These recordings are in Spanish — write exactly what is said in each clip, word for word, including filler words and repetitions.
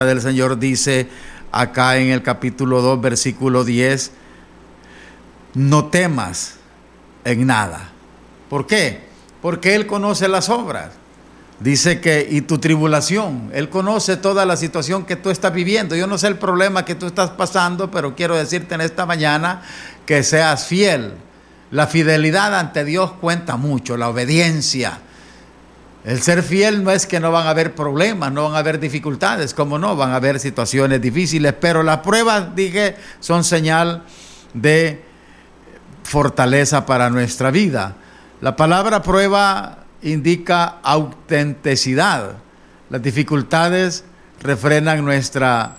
del Señor dice acá en el capítulo dos, versículo diez, no temas en nada. ¿Por qué? Porque Él conoce las obras. Dice que, y tu tribulación, Él conoce toda la situación que tú estás viviendo. Yo no sé el problema que tú estás pasando, pero quiero decirte en esta mañana que seas fiel. La fidelidad ante Dios cuenta mucho, la obediencia. El ser fiel no es que no van a haber problemas, no van a haber dificultades, como no, van a haber situaciones difíciles, pero las pruebas, dije, son señal de fortaleza para nuestra vida. La palabra prueba indica autenticidad. Las dificultades refrenan nuestra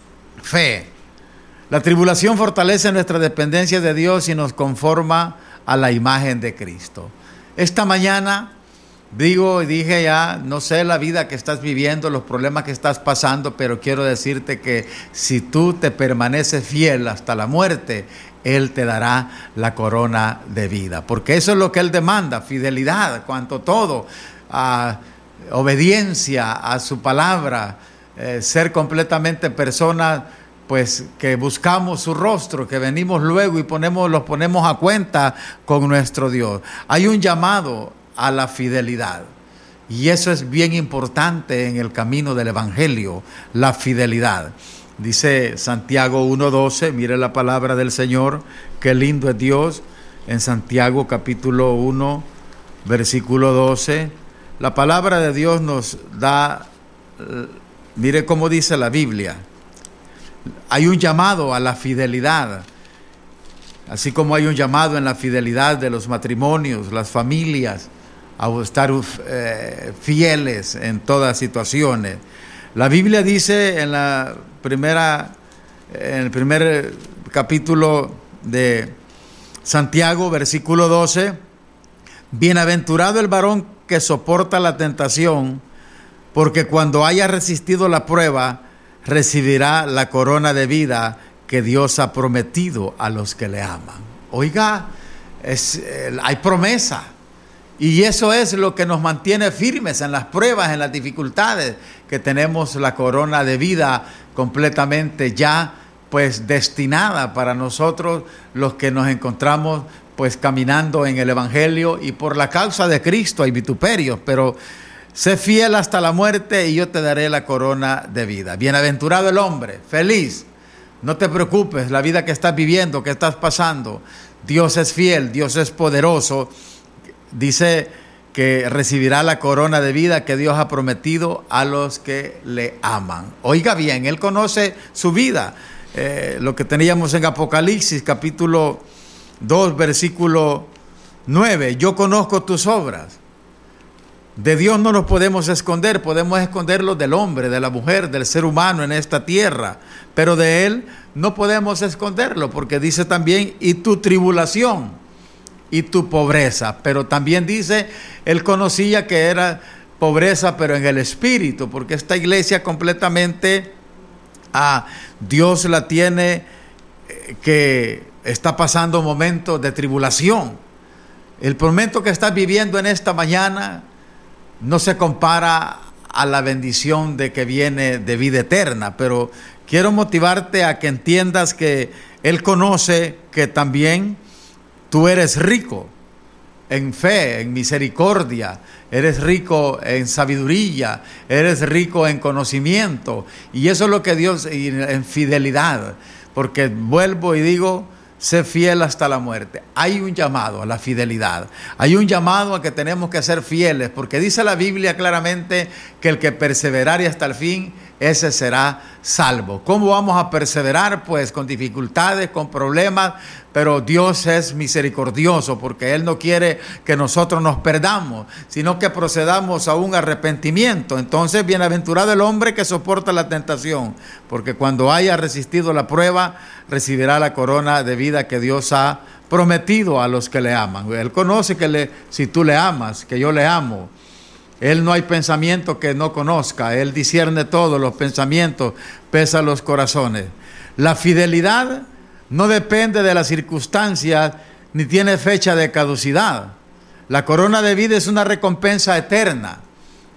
fe. La tribulación fortalece nuestra dependencia de Dios y nos conforma a la imagen de Cristo. Esta mañana digo y dije ya, no sé la vida que estás viviendo, los problemas que estás pasando, pero quiero decirte que si tú te permaneces fiel hasta la muerte, Él te dará la corona de vida. Porque eso es lo que Él demanda, fidelidad, cuanto todo, a obediencia a su palabra, eh, ser completamente personas pues que buscamos su rostro, que venimos luego y ponemos, los ponemos a cuenta con nuestro Dios. Hay un llamado a la fidelidad. Y eso es bien importante en el camino del Evangelio, la fidelidad. Dice Santiago uno doce, mire la palabra del Señor, qué lindo es Dios. En Santiago capítulo uno, versículo doce, la palabra de Dios nos da, mire cómo dice la Biblia. Hay un llamado a la fidelidad. Así como hay un llamado en la fidelidad de los matrimonios, las familias, a estar eh, fieles en todas situaciones. La Biblia dice en la primera, en el primer capítulo de Santiago, versículo doce, bienaventurado el varón que soporta la tentación, porque cuando haya resistido la prueba, recibirá la corona de vida que Dios ha prometido a los que le aman. Oiga, es, eh, hay promesa. Y eso es lo que nos mantiene firmes en las pruebas, en las dificultades, que tenemos la corona de vida completamente ya pues destinada para nosotros, los que nos encontramos pues caminando en el Evangelio, y por la causa de Cristo hay vituperios, pero sé fiel hasta la muerte y yo te daré la corona de vida. Bienaventurado el hombre, feliz. No te preocupes, la vida que estás viviendo, que estás pasando, Dios es fiel, Dios es poderoso. Dice que recibirá la corona de vida que Dios ha prometido a los que le aman. Oiga bien, Él conoce su vida. Eh, lo que teníamos en Apocalipsis, capítulo dos, versículo nueve. Yo conozco tus obras. De Dios no nos podemos esconder, podemos esconderlos del hombre, de la mujer, del ser humano en esta tierra, pero de Él no podemos esconderlo, porque dice también, y tu tribulación y tu pobreza, pero también dice, Él conocía que era pobreza, pero en el espíritu, porque esta iglesia completamente, ah, Dios la tiene, eh, que está pasando momentos de tribulación. El momento que estás viviendo en esta mañana no se compara a la bendición de que viene de vida eterna, pero quiero motivarte a que entiendas que Él conoce que también tú eres rico en fe, en misericordia, eres rico en sabiduría, eres rico en conocimiento, y eso es lo que Dios, y en fidelidad, porque vuelvo y digo, sé fiel hasta la muerte. Hay un llamado a la fidelidad. Hay un llamado a que tenemos que ser fieles, porque dice la Biblia claramente que el que perseverare hasta el fin, ese será salvo. ¿Cómo vamos a perseverar? Pues con dificultades, con problemas, pero Dios es misericordioso, porque Él no quiere que nosotros nos perdamos, sino que procedamos a un arrepentimiento. Entonces, bienaventurado el hombre que soporta la tentación, porque cuando haya resistido la prueba, recibirá la corona de vida que Dios ha prometido a los que le aman. Él conoce que le, si tú le amas, que yo le amo. Él no hay pensamiento que no conozca. Él discierne todos los pensamientos, pesa los corazones. La fidelidad no depende de las circunstancias ni tiene fecha de caducidad. La corona de vida es una recompensa eterna.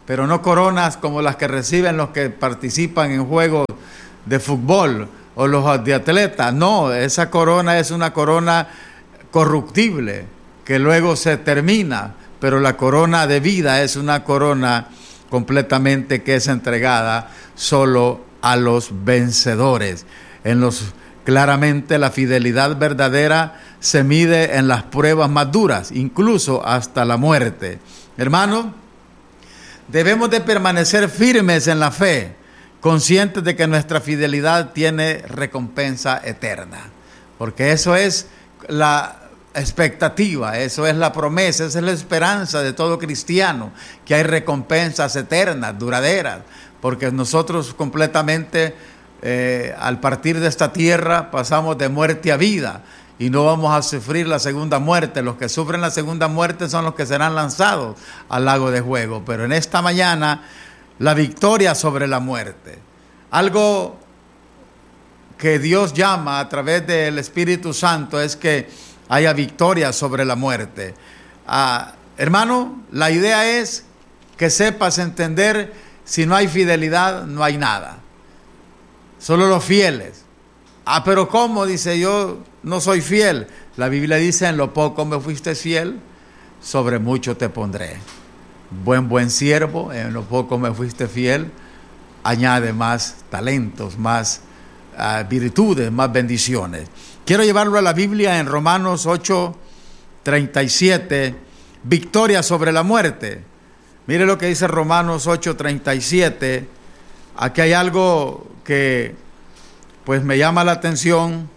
pero no coronas como las que reciben los que participan en juegos de fútbol o los de atletas. No, esa corona es una corona corruptible que luego se termina, pero la corona de vida es una corona completamente que es entregada solo a los vencedores. En los, claramente la fidelidad verdadera se mide en las pruebas más duras, incluso hasta la muerte. Hermanos, debemos de permanecer firmes en la fe, conscientes de que nuestra fidelidad tiene recompensa eterna, porque eso es la expectativa, eso es la promesa, esa es la esperanza de todo cristiano, que hay recompensas eternas, duraderas, porque nosotros completamente eh, al partir de esta tierra pasamos de muerte a vida y no vamos a sufrir la segunda muerte. Los que sufren la segunda muerte son los que serán lanzados al lago de fuego, pero en esta mañana la victoria sobre la muerte, algo que Dios llama a través del Espíritu Santo es que haya victoria sobre la muerte. Ah, hermano, la idea es que sepas entender, si no hay fidelidad, no hay nada. Solo los fieles. Ah, pero ¿cómo? Dice, yo no soy fiel. La Biblia dice, en lo poco me fuiste fiel, sobre mucho te pondré. Buen, buen siervo, en lo poco me fuiste fiel, añade más talentos, más uh, virtudes, más bendiciones. Quiero llevarlo a la Biblia en Romanos ocho, treinta y siete, victoria sobre la muerte. Mire lo que dice Romanos ocho, treinta y siete. Aquí hay algo que pues me llama la atención.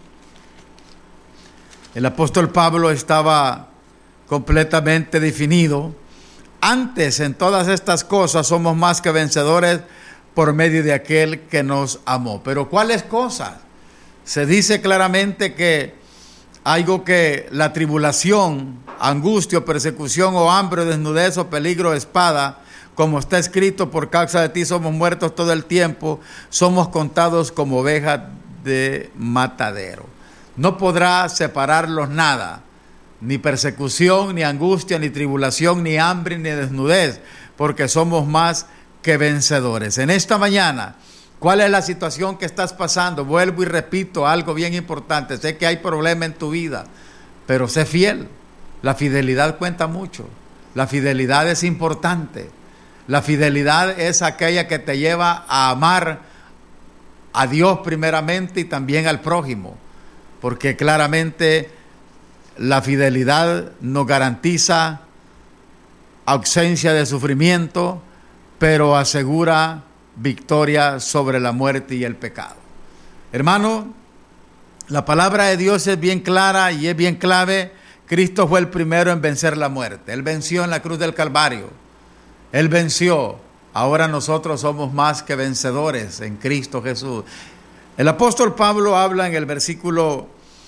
El apóstol Pablo estaba completamente definido. Antes, en todas estas cosas, somos más que vencedores por medio de aquel que nos amó. Pero ¿cuáles cosas? Se dice claramente que algo que la tribulación, angustia, persecución o hambre, desnudez o peligro de espada, como está escrito, por causa de ti somos muertos todo el tiempo, somos contados como ovejas de matadero. No podrá separarlos nada, ni persecución, ni angustia, ni tribulación, ni hambre, ni desnudez, porque somos más que vencedores. En esta mañana, ¿cuál es la situación que estás pasando? Vuelvo y repito algo bien importante. Sé que hay problema en tu vida, pero sé fiel. La fidelidad cuenta mucho. La fidelidad es importante. La fidelidad es aquella que te lleva a amar a Dios primeramente y también al prójimo, porque claramente la fidelidad nos garantiza ausencia de sufrimiento, pero asegura victoria sobre la muerte y el pecado. Hermano, la palabra de Dios es bien clara y es bien clave. Cristo fue el primero en vencer la muerte. Él venció en la cruz del Calvario. Él venció. Ahora nosotros somos más que vencedores en Cristo Jesús. El apóstol Pablo habla en el versículo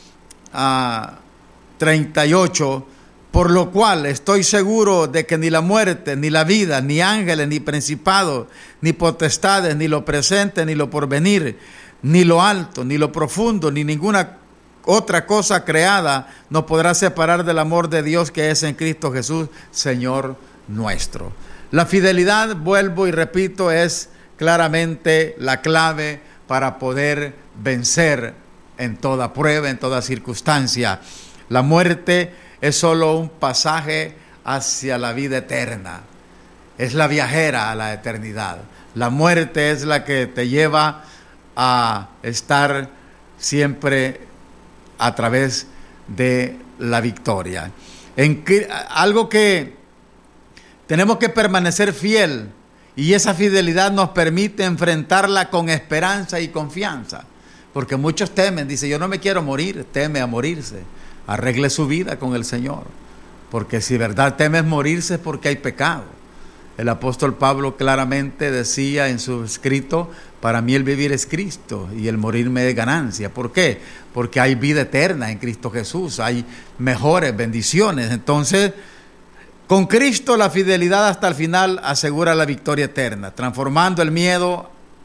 uh, treinta y ocho, por lo cual estoy seguro de que ni la muerte, ni la vida, ni ángeles, ni principados, ni potestades, ni lo presente, ni lo porvenir, ni lo alto, ni lo profundo, ni ninguna otra cosa creada nos podrá separar del amor de Dios que es en Cristo Jesús, Señor nuestro. La fidelidad, vuelvo y repito, es claramente la clave para poder vencer en toda prueba, en toda circunstancia. La muerte es solo un pasaje hacia la vida eterna. Es la viajera a la eternidad. La muerte es la que te lleva a estar siempre a través de la victoria. En que, algo que tenemos que permanecer fiel, y esa fidelidad nos permite enfrentarla con esperanza y confianza, porque muchos temen, dice, yo no me quiero morir, teme a morirse. Arregle su vida con el Señor, porque si verdad temes morirse es porque hay pecado. El apóstol Pablo claramente decía en su escrito, para mí el vivir es Cristo y el morirme es ganancia. ¿Por qué? Porque hay vida eterna en Cristo Jesús, hay mejores bendiciones. Entonces, con Cristo la fidelidad hasta el final asegura la victoria eterna, transformando el miedo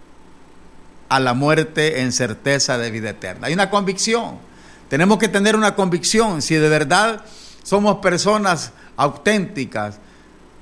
a la muerte en certeza de vida eterna. Hay una convicción. Tenemos que tener una convicción. Si de verdad somos personas auténticas,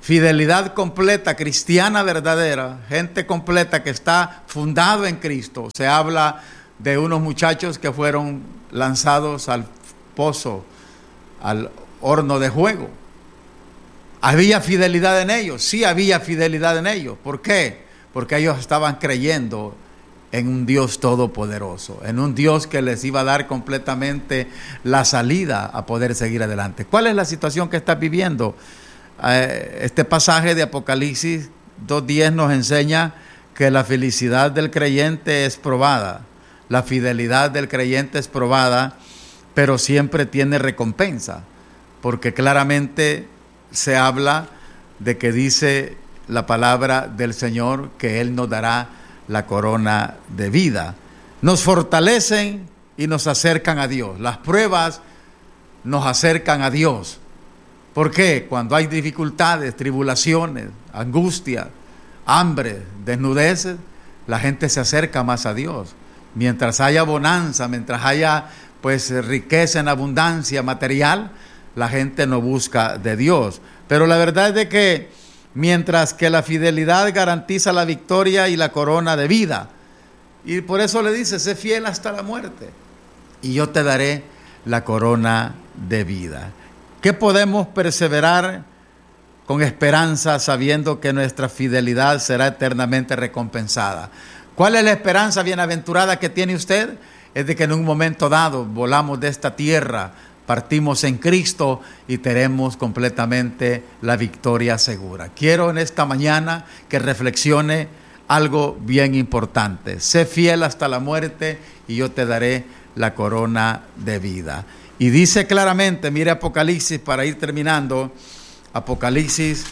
fidelidad completa, cristiana verdadera, gente completa que está fundado en Cristo. Se habla de unos muchachos que fueron lanzados al pozo, al horno de fuego. ¿Había fidelidad en ellos? Sí, había fidelidad en ellos. ¿Por qué? Porque ellos estaban creyendo en un Dios todopoderoso, en un Dios que les iba a dar completamente la salida a poder seguir adelante. ¿Cuál es la situación que estás viviendo? Eh, este pasaje de Apocalipsis dos diez nos enseña que la felicidad del creyente es probada, la fidelidad del creyente es probada, pero siempre tiene recompensa, porque claramente se habla de que dice la palabra del Señor que Él nos dará la corona de vida. Nos fortalecen y nos acercan a Dios. Las pruebas nos acercan a Dios. ¿Por qué? Cuando hay dificultades, tribulaciones, angustia, hambre, desnudeces, la gente se acerca más a Dios. Mientras haya bonanza, mientras haya pues riqueza en abundancia material, la gente no busca de Dios. Pero la verdad es de que mientras que la fidelidad garantiza la victoria y la corona de vida, y por eso le dice, sé fiel hasta la muerte, y yo te daré la corona de vida. ¿Qué podemos perseverar con esperanza sabiendo que nuestra fidelidad será eternamente recompensada? ¿Cuál es la esperanza bienaventurada que tiene usted? Es de que en un momento dado volamos de esta tierra, partimos en Cristo y tenemos completamente la victoria segura. Quiero en esta mañana que reflexione algo bien importante. Sé fiel hasta la muerte y yo te daré la corona de vida. Y dice claramente, mire Apocalipsis para ir terminando, Apocalipsis,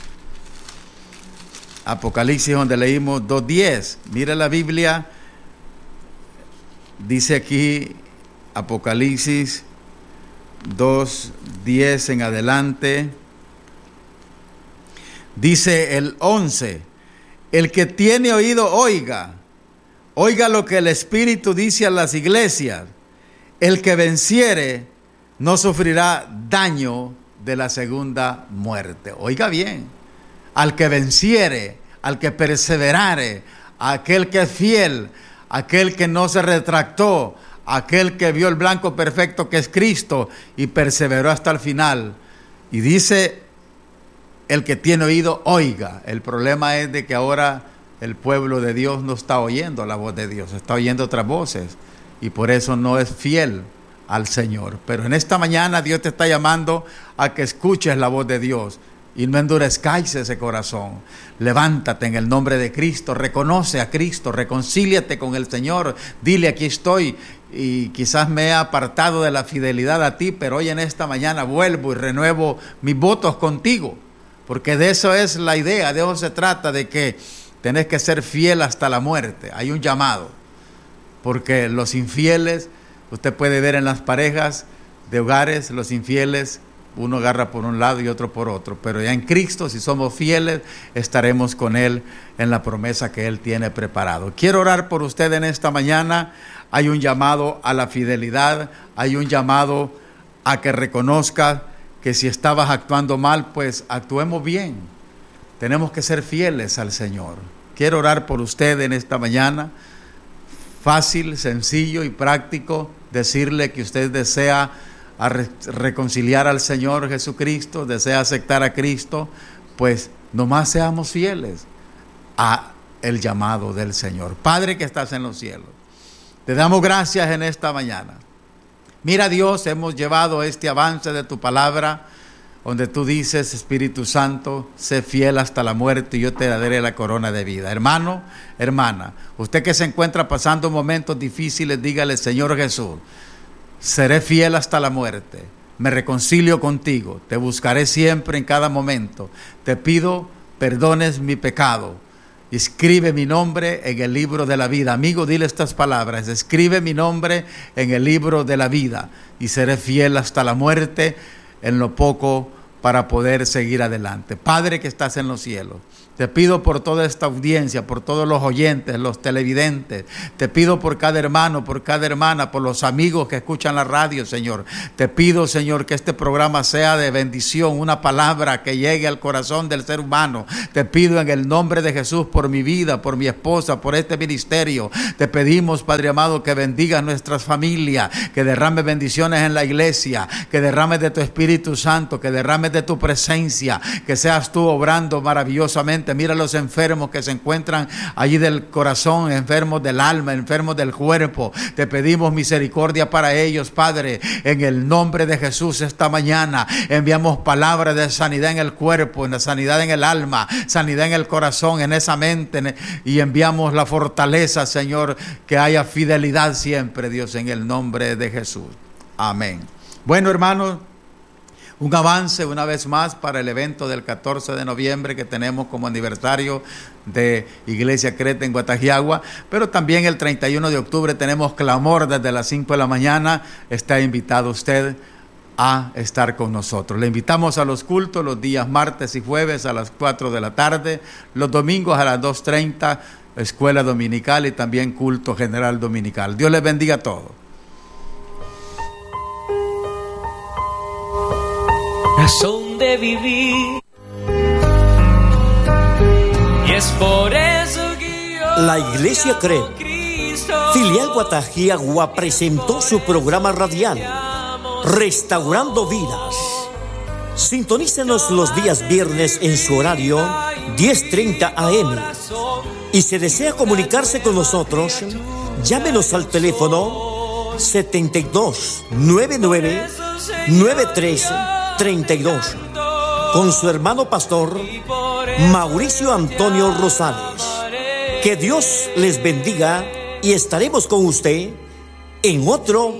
Apocalipsis donde leímos dos diez, mire la Biblia, dice aquí Apocalipsis dos diez en adelante, dice el once, el que tiene oído oiga, oiga lo que el Espíritu dice a las iglesias, el que venciere no sufrirá daño de la segunda muerte. Oiga bien, al que venciere, al que perseverare, aquel que es fiel, aquel que no se retractó, aquel que vio el blanco perfecto que es Cristo y perseveró hasta el final. Y dice, el que tiene oído, oiga. El problema es de que ahora el pueblo de Dios no está oyendo la voz de Dios, está oyendo otras voces y por eso no es fiel al Señor. Pero en esta mañana Dios te está llamando a que escuches la voz de Dios y no endurezcáis ese corazón. Levántate en el nombre de Cristo, reconoce a Cristo, reconcíliate con el Señor, dile aquí estoy y quizás me he apartado de la fidelidad a ti, pero hoy en esta mañana vuelvo y renuevo mis votos contigo, porque de eso es la idea, de eso se trata, de que tenés que ser fiel hasta la muerte. Hay un llamado, porque los infieles, usted puede ver en las parejas de hogares, los infieles, uno agarra por un lado y otro por otro, pero ya en Cristo, si somos fieles, estaremos con Él en la promesa que Él tiene preparado. Quiero orar por usted en esta mañana. Hay un llamado a la fidelidad, hay un llamado a que reconozca que si estabas actuando mal, pues actuemos bien. Tenemos que ser fieles al Señor. Quiero orar por usted en esta mañana. Fácil, sencillo y práctico decirle que usted desea a re- reconciliar al Señor Jesucristo, desea aceptar a Cristo, pues nomás seamos fieles a el llamado del Señor. Padre que estás en los cielos, te damos gracias en esta mañana. Mira Dios, hemos llevado este avance de tu palabra, donde tú dices, Espíritu Santo, sé fiel hasta la muerte y yo te daré la corona de vida. Hermano, hermana, usted que se encuentra pasando momentos difíciles, dígale, Señor Jesús, seré fiel hasta la muerte, me reconcilio contigo, te buscaré siempre en cada momento, te pido perdones mi pecado, escribe mi nombre en el libro de la vida. Amigo, dile estas palabras, escribe mi nombre en el libro de la vida y seré fiel hasta la muerte. En lo poco para poder seguir adelante. Padre que estás en los cielos, te pido por toda esta audiencia, por todos los oyentes, los televidentes. Te pido por cada hermano, por cada hermana, por los amigos que escuchan la radio, Señor. Te pido, Señor, que este programa sea de bendición, una palabra que llegue al corazón del ser humano. Te pido en el nombre de Jesús por mi vida, por mi esposa, por este ministerio. Te pedimos, Padre amado, que bendigas nuestras familias, que derrames bendiciones en la iglesia, que derrames de tu Espíritu Santo, que derrames de tu presencia, que seas tú obrando maravillosamente. Mira a los enfermos que se encuentran allí del corazón, enfermos del alma, enfermos del cuerpo. Te pedimos misericordia para ellos, Padre, en el nombre de Jesús. Esta mañana enviamos palabras de sanidad en el cuerpo, en la sanidad en el alma, sanidad en el corazón, en esa mente, y enviamos la fortaleza, Señor, que haya fidelidad siempre, Dios, en el nombre de Jesús. Amén. Bueno, hermanos, un avance una vez más para el evento del catorce de noviembre que tenemos como aniversario de Iglesia Creta en Guatajiagua, pero también el treinta y uno de octubre tenemos clamor desde las cinco de la mañana. Está invitado usted a estar con nosotros. Le invitamos a los cultos los días martes y jueves a las cuatro de la tarde, los domingos a las dos treinta, escuela dominical y también culto general dominical. Dios les bendiga a todos. Razón de vivir, y es por eso que yo la Iglesia Creta, filial Guatajiagua, presentó su programa radial Restaurando Vidas. Sintonícenos los días viernes en su horario diez treinta a eme. Y si desea comunicarse con nosotros, llámenos al teléfono setenta y dos noventa y nueve noventa y tres treinta y dos con su hermano pastor Mauricio Antonio Rosales. Que Dios les bendiga y estaremos con usted en otro